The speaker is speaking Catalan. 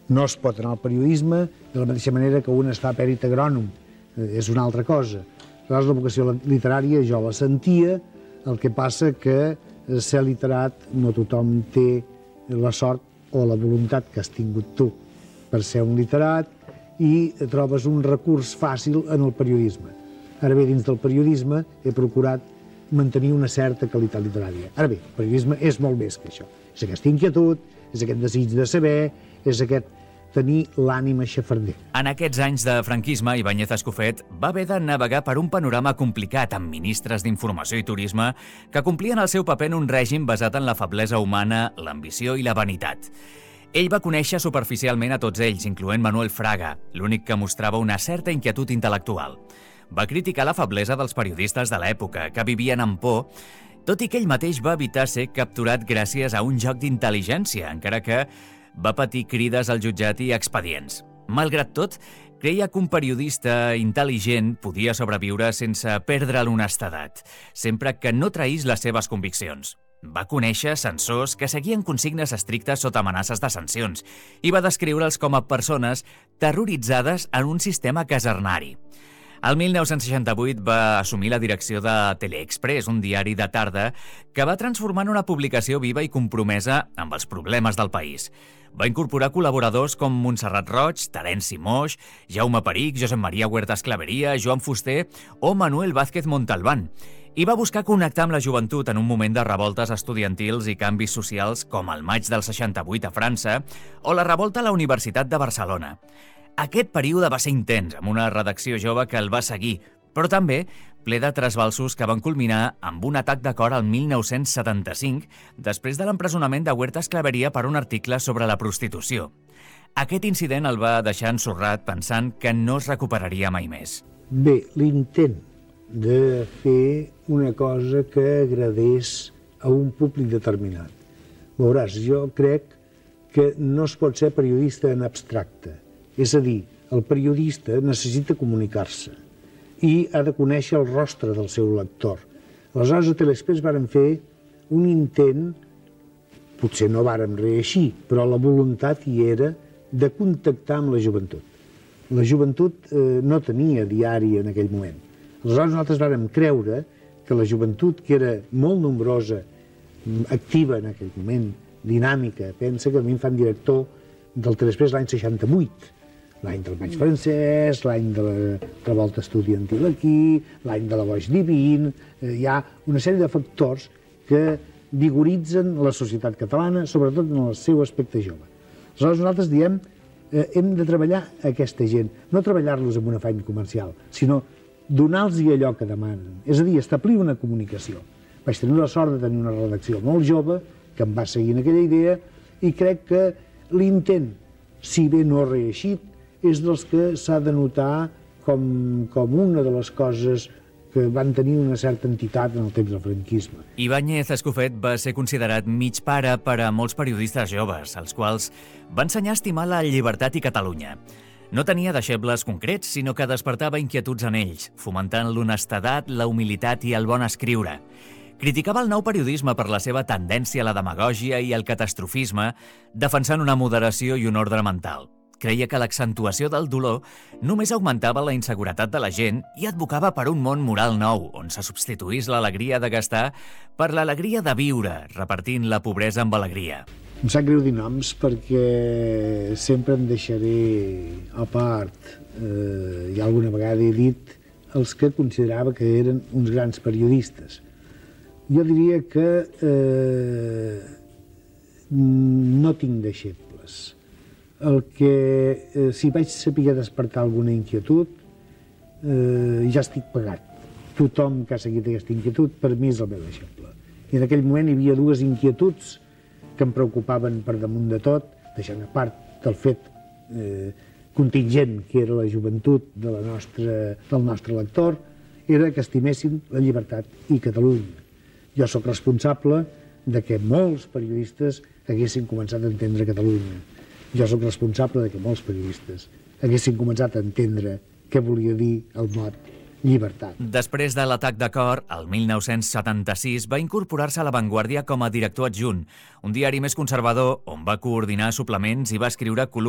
No es pot anar al periodisme de la mateixa manera que un es fa pèrit agrònom, és una altra cosa. Aleshores, la vocació literària jo la sentia, el que passa que ser literat no tothom té la sort o la voluntat que has tingut tu per ser un literat i trobes un recurs fàcil en el periodisme. Ara bé, dins del periodisme he procurat mantenir una certa qualitat literària. Ara bé, el periodisme és molt més que això. És aquesta inquietud, és aquest desig de saber, és aquest tenir l'ànima xafarder. En aquests anys de franquisme, Ibáñez Escofet va haver de navegar per un panorama complicat amb ministres d'Informació i Turisme que complien el seu paper en un règim basat en la feblesa humana, l'ambició i la vanitat. Ell va conèixer superficialment a tots ells, incloent Manuel Fraga, l'únic que mostrava una certa inquietud intel·lectual. Va criticar la feblesa dels periodistes de l'època, que vivien amb por, tot i que ell mateix va evitar ser capturat gràcies a un joc d'intel·ligència, encara que va patir crides al jutjat i expedients. Malgrat tot, creia que un periodista intel·ligent podia sobreviure sense perdre l'honestedat, sempre que no traís les seves conviccions. Va conèixer censors que seguien consignes estrictes sota amenaces de sancions i va descriure'ls com a persones terroritzades en un sistema casernari. El 1968 va assumir la direcció de Teleexpress, un diari de tarda que va transformar en una publicació viva i compromesa amb els problemes del país. Va incorporar col·laboradors com Montserrat Roig, Terenci Moix, Jaume Perich, Josep Maria Huertas Clavería, Joan Fuster o Manuel Vázquez Montalbán. I va buscar connectar amb la joventut en un moment de revoltes estudiantils i canvis socials com el maig del 68 a França o la revolta a la Universitat de Barcelona. Aquest període va ser intens, amb una redacció jove que el va seguir, però també ple de trasbalsos que van culminar amb un atac de cor al 1975, després de l'empresonament de Huertas Clavería per un article sobre la prostitució. Aquest incident el va deixar ensorrat pensant que no es recuperaria mai més. Bé, l'intent de fer una cosa que agradés a un públic determinat. Veuràs, jo crec que no es pot ser periodista en abstracte. És a dir, el periodista necessita comunicar-se i ha de conèixer el rostre del seu lector. Aleshores, a Teleexpress vàrem fer un intent, potser no vàrem reeixir, però la voluntat hi era de contactar amb la joventut. La joventut no tenia diari en aquell moment. Aleshores, nosaltres vàrem creure que la joventut, que era molt nombrosa, activa en aquell moment, dinàmica, pensa que a mi em fan director del Teleexpress l'any 68, l'any del maig francès, l'any de la revolta estudiantil aquí, l'any de la Boix Divin, hi ha una sèrie de factors que vigoritzen la societat catalana, sobretot en el seu aspecte jove. Aleshores nosaltres diem, hem de treballar aquesta gent, no treballar-los amb un afany comercial, sinó donar-los allò que demanen, és a dir, establir una comunicació. Vaig tenir la sort de tenir una redacció molt jove, que em va seguir en aquella idea, i crec que l'intent, si bé no reeixit, és dels que s'ha de notar com una de les coses que van tenir una certa entitat en el temps del franquisme. Ibáñez Escofet va ser considerat mig pare per a molts periodistes joves, els quals va ensenyar a estimar la llibertat i Catalunya. No tenia deixebles concrets, sinó que despertava inquietuds en ells, fomentant l'honestedat, la humilitat i el bon escriure. Criticava el nou periodisme per la seva tendència a la demagògia i al catastrofisme, defensant una moderació i un ordre mental. Creia que l'accentuació del dolor només augmentava la inseguretat de la gent i advocava per un món moral nou, on se substituís l'alegria de gastar per l'alegria de viure, repartint la pobresa amb alegria. Em sap greu dir noms perquè sempre em deixaré a part, i alguna vegada he dit, els que considerava que eren uns grans periodistes. Jo diria que no tinc deixebles. El que, si vaig saber despertar alguna inquietud, ja estic pagat. Tothom que ha seguit aquesta inquietud, per mi és el meu deixeble. I en aquell moment hi havia dues inquietuds que em preocupaven per damunt de tot, deixant a part del fet contingent que era la joventut del nostre lector, era que estimessin la llibertat i Catalunya. Jo sóc responsable de que molts periodistes haguessin començat a entendre Catalunya. Jo sóc responsable de que molts periodistes haguessin començat a entendre què volia dir el mot llibertat. Després de l'atac de cor, el 1976 va incorporar-se a La Vanguardia com a director adjunt, un diari més conservador on va coordinar suplements i va escriure columnes